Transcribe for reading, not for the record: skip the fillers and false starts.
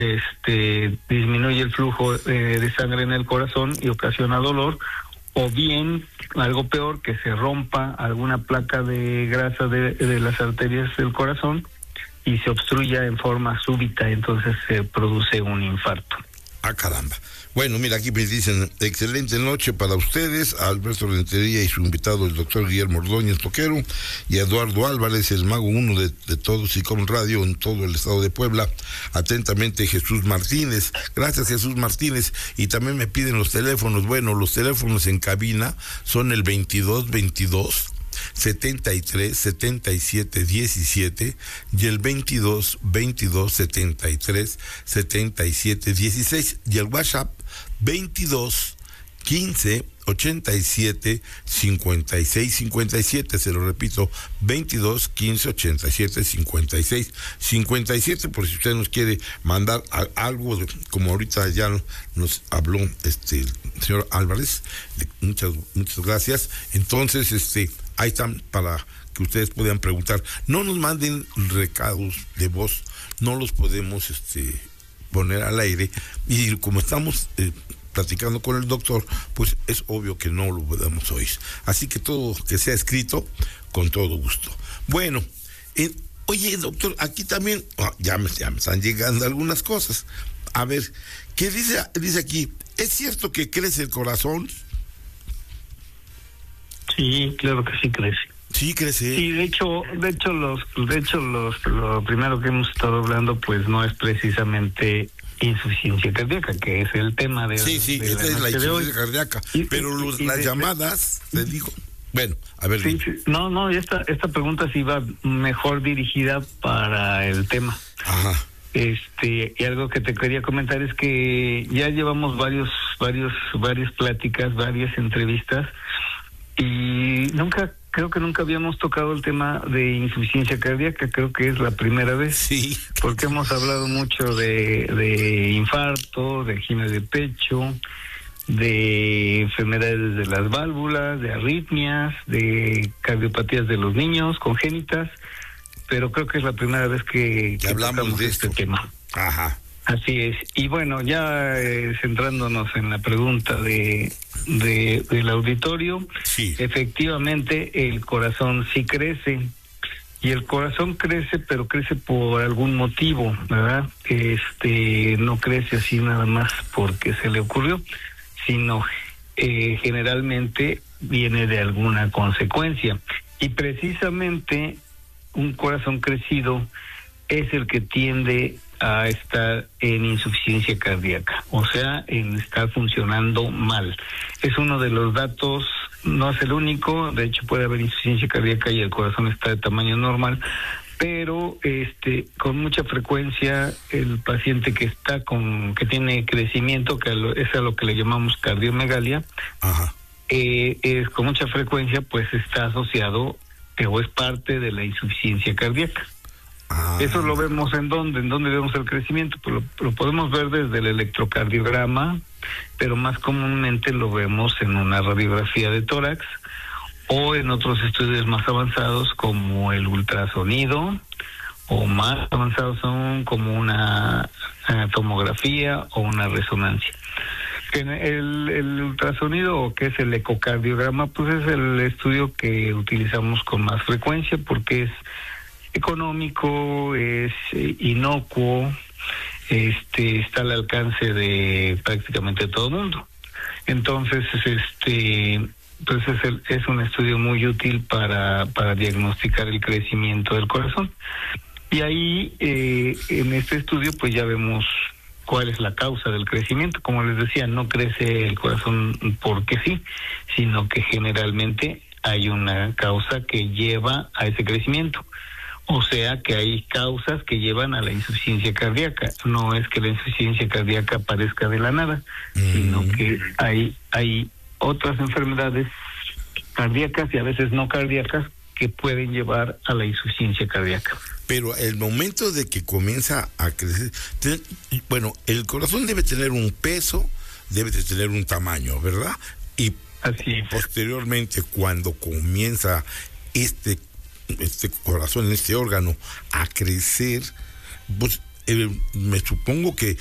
disminuye el flujo de sangre en el corazón y ocasiona dolor, o bien, algo peor, que se rompa alguna placa de grasa de las arterias del corazón y se obstruya en forma súbita, entonces se produce un infarto. Ah, caramba. Bueno, mira, aquí me dicen, excelente noche para ustedes, a Alberto Rentería y su invitado, el doctor Guillermo Ordóñez Toquero, y a Eduardo Álvarez, el mago uno de todos y con radio en todo el estado de Puebla. Atentamente, Jesús Martínez. Gracias, Jesús Martínez. Y también me piden los teléfonos. Bueno, los teléfonos en cabina son el 2222 73 77 17 y el 22 22 73 77 16 y el WhatsApp 22 15 87 56 57, se lo repito, 22 15 87 56 57, por si usted nos quiere mandar algo, como ahorita ya nos habló el señor Álvarez. Muchas gracias. Entonces, ahí están para que ustedes puedan preguntar. No nos manden recados de voz, no los podemos poner al aire, y como estamos platicando con el doctor, pues es obvio que no lo podemos oír. Así que todo que sea escrito, con todo gusto. Bueno, oye, doctor, aquí también ya me están llegando algunas cosas. A ver, ¿qué dice aquí? ¿Es cierto que crece el corazón? Sí, claro que sí crece. Sí, crece. Sí, de hecho, lo primero que hemos estado hablando, pues no es precisamente insuficiencia cardíaca, que es el tema de esta es la insuficiencia cardíaca, pero las llamadas, te digo, bueno, a ver. Sí, no, esta pregunta sí va mejor dirigida para el tema. Ajá. Y algo que te quería comentar es que ya llevamos varias pláticas, varias entrevistas, y creo que nunca habíamos tocado el tema de insuficiencia cardíaca. Creo que es la primera vez. Sí. Porque hemos hablado mucho de infarto, de angina de pecho, de enfermedades de las válvulas, de arritmias, de cardiopatías de los niños congénitas, pero creo que es la primera vez que hablamos de este tema. Ajá. Así es. Y bueno, ya centrándonos en la pregunta del auditorio, sí. Efectivamente el corazón sí crece, y el corazón crece, pero crece por algún motivo, ¿verdad? No crece así nada más porque se le ocurrió, sino generalmente viene de alguna consecuencia, y precisamente un corazón crecido es el que tiende a estar en insuficiencia cardíaca, o sea, en estar funcionando mal. Es uno de los datos, no es el único, de hecho puede haber insuficiencia cardíaca y el corazón está de tamaño normal, pero con mucha frecuencia el paciente que tiene crecimiento, que es a lo que le llamamos cardiomegalia, ajá, es con mucha frecuencia pues está asociado o es parte de la insuficiencia cardíaca. Eso lo vemos ¿en dónde vemos el crecimiento? Pues lo podemos ver desde el electrocardiograma, pero más comúnmente lo vemos en una radiografía de tórax o en otros estudios más avanzados como el ultrasonido, o más avanzados aún como una tomografía o una resonancia. El ultrasonido, o que es el ecocardiograma, pues es el estudio que utilizamos con más frecuencia porque es económico, es inocuo, está al alcance de prácticamente todo el mundo. Entonces, pues es un estudio muy útil para diagnosticar el crecimiento del corazón. Y ahí, en este estudio, pues ya vemos cuál es la causa del crecimiento. Como les decía, no crece el corazón porque sí, sino que generalmente hay una causa que lleva a ese crecimiento. O sea que hay causas que llevan a la insuficiencia cardíaca. No es que la insuficiencia cardíaca aparezca de la nada, sino que hay otras enfermedades cardíacas y a veces no cardíacas que pueden llevar a la insuficiencia cardíaca. Pero el momento de que comienza a crecer, el corazón debe tener un peso, debe de tener un tamaño, ¿verdad? Y así posteriormente, cuando comienza este corazón, este órgano, a crecer, pues me supongo que